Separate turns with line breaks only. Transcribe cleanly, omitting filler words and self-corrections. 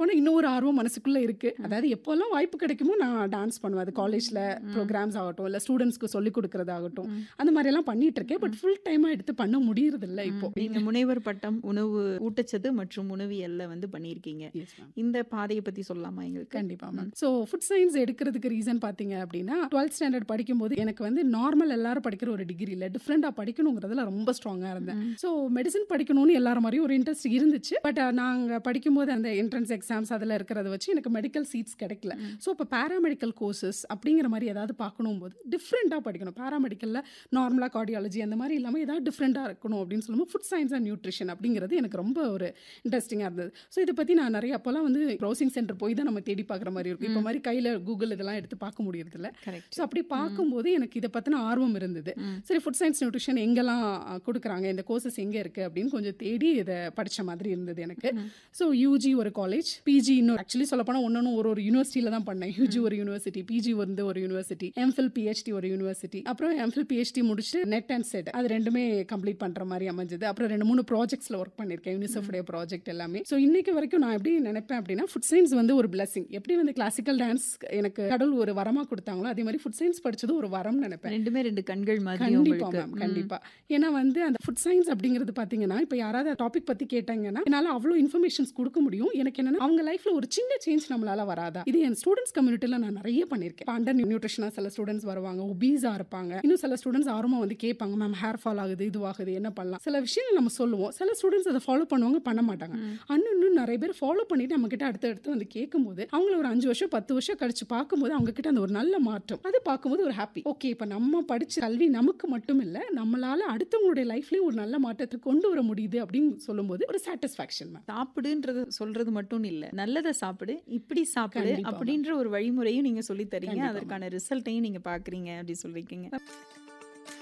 ஆனா இன்னொரு ஆர்வம் மனசுக்குள்ள இருக்கு. அதாவது எப்போல்லாம் வாய்ப்பு கிடைக்குமோ நான் டான்ஸ் பண்ணுவேன். அது காலேஜ்ல ப்ரோக்ராம்ஸ் ஆகட்டும், இல்ல ஸ்டூடெண்ட்ஸ்க்கு சொல்லிக் கொடுக்கறதாகட்டும், அந்த மாதிரி எல்லாம் பண்ணிட்டு இருக்கேன். பட் ஃபுல் டைமா எடுத்து பண்ண முடியறது இல்ல இப்போ.
நீங்க முனைவர் பட்டம் உணவு ஊட்டச்சத்து மற்றும் உணவியல்ல வந்து பண்ணியிருக்கீங்க.
Yes, ma'am.
இந்த பாதையை பத்தி சொல்லலாமா எங்களுக்கு?
கண்டிப்பா மேம். ஸோ ஃபுட் சயின்ஸ் எடுக்கிறதுக்கு ரீசன் பார்த்தீங்க அப்படின்னா 12th ஸ்டாண்டர்ட் படிக்கும்போது எனக்கு வந்து நார்மல் எல்லாரும் படிக்கிற ஒரு டிகிரி இல்லை, டிஃப்ரெண்டாக படிக்கணுங்கிறதுல ரொம்ப ஸ்ட்ராங்காக இருந்தேன். ஸோ மெடிசன் படிக்கணும்னு எல்லாரும் மாதிரியும் ஒரு இன்ட்ரெஸ்ட் இருந்துச்சு. பட் நாங்கள் படிக்கும்போது அந்த என்ட்ரன்ஸ் எக்ஸாம்ஸ் அதில் இருக்கிறத வச்சு எனக்கு மெடிக்கல் சீட்ஸ் கிடைக்கல. ஸோ இப்போ பேராமெடிக்கல் கோர்சஸ் அப்படிங்கிற மாதிரி ஏதாவது பார்க்கணும் போது டிஃப்ரெண்ட்டாக படிக்கணும். பேராமெடிக்கலில் நார்மலாக கார்டியாலஜி அந்த மாதிரி இல்லாமல் ஏதாவது டிஃப்ரெண்ட்டாக இருக்கணும் அப்படின்னு சொல்லும்போது ஃபுட் சயின்ஸ் அண்ட் நியூட்ரிஷன் அப்படிங்கிறது எனக்கு ரொம்ப ஒரு இன்ட்ரெஸ்டிங்காக இருந்தது. ஸோ இதை பற்றி நான் நிறைய அப்போல்லாம் வந்து ப்ரௌசிங் சென்டர் போய் தான் நம்ம தேடி பார்க்குற மாதிரி இருக்கும். இப்போ மாதிரி கையில் கூகுள் இதெல்லாம் எடுத்து பார்க்க முடியறதில்ல. ஸோ அப்படி பார்க்கும்போது எனக்கு இதை பற்றின ஆர்வம் இருந்தது. சரி ஃபுட் சயின்ஸ் நியூட்ரிஷன் எங்கெல்லாம் கொடுக்குறாங்க, இந்த கோர்சஸ் எங்கே இருக்குது அப்படின்னு கொஞ்சம் தேடி இதை படித்த மாதிரி இருந்தது எனக்கு. ஸோ யூஜி ஒரு காலேஜ், பிஜி இன்னும் ஆக்சுவலி சொல்லப்போனால் ஒன்று ஒரு யூனிவர்சிட்டியில் தான் பண்ணேன். யூஜி ஒரு யூனிவர்சிட்டி, பிஜி வந்து ஒரு யூனிவர்சிட்டி, எம்ஃபில் பிஹெச்டி ஒரு யூனிவர்சிட்டி. அப்புறம் எம்ஃபில் பிஹெச்டி முடிச்சுட்டு நெட் அண்ட் செட் அது ரெண்டுமே கம்ப்ளீட் பண்ணுற மாதிரி அமைஞ்சது. அப்புறம் 2-3 ப்ராஜெக்ட்ஸில் ஒர்க் பண்ணியிருக்கேன், யூனிசெஃப்டைய ப்ராஜெக்ட் எல்லாமே. ஸோ இன்னைக்கு வரைக்கும் நான் எப்படி நினைப்பேன் அப்படின்னா ஃபுட் சயின்ஸ் வந்து ஒரு பிளஸிங். எப்படி வந்து கிளாசிக்கல் டான்ஸ் எனக்கு கடவுள் ஒரு வரமா கொடுத்தாங்களோ அதே மாதிரி ஃபுட் சயின்ஸ் படிச்சது ஒரு வரம் நினைப்பேன்.
ரெண்டுமே 2 கண்கள் மாதிரி.
கண்டிப்பா மேம், கண்டிப்பா. ஏன்னா வந்து அந்த ஃபுட் சயின்ஸ் அப்படிங்கிறது பாத்தீங்கன்னா இப்போ யாராவது டாபிக் பத்தி கேட்டாங்கன்னா என்னால அவ்வளோ இன்ஃபர்மேஷன்ஸ் கொடுக்க முடியும். எனக்கு என்னன்னா அவங்க லைஃப்ல ஒரு சின்ன சேஞ்ச் நம்மளால வராதா, இது என் ஸ்டூடெண்ட்ஸ் கம்யூனிட்டில நான் நிறைய பண்ணியிருக்கேன். அண்டர் நியூட்ரிஷனா சில ஸ்டூடெண்ட்ஸ் வருவாங்க, ஒபீஸா இருப்பாங்க. இன்னும் சில ஸ்டூடெண்ட்ஸ் ஆர்வமா வந்து கேட்பாங்க, மேம் ஹேர் ஃபால் ஆகுது, இதுவாகுது, என்ன பண்ணலாம். சில விஷயங்கள் நம்ம சொல்லுவோம், சில ஸ்டூடெண்ட்ஸ் அதை ஃபாலோ பண்ணுவாங்க, பண்ண மாட்டாங்க. இன்னும் நிறைய பேர் ஃபாலோ பண்ணிட்டு நம்ம கிட்ட அடுத்து வந்து கேட்கும்போது அவங்கள ஒரு 5 வருஷம் 10 வருஷம் கழிச்சு பார்க்கும்போது அவங்க கிட்ட அந்த ஒரு நல்ல மாற்றம் அது பார்க்கும்போது ஒரு ஹாப்பி. ஓகே, இப்போ நம்ம படிச்ச கல்வி நமக்கு மட்டும் இல்லை, நம்மளால அடுத்தவங்களுடைய லைஃப்லயும் ஒரு நல்ல மாற்றத்தை கொண்டு வர முடியுது அப்படின்னு சொல்லும்போது ஒரு சாட்டிஸ்ஃபேக்ஷன்.
சாப்பிடுன்றது சொல்றது மட்டும் இல்ல, நல்லதை சாப்பிடு, இப்படி சாப்பிடு அப்படின்ற ஒரு வழிமுறையும் நீங்க சொல்லி தரீங்க. அதற்கான ரிசல்ட்டையும் நீங்க பாக்குறீங்க அப்படி சொல்லிருக்கீங்க.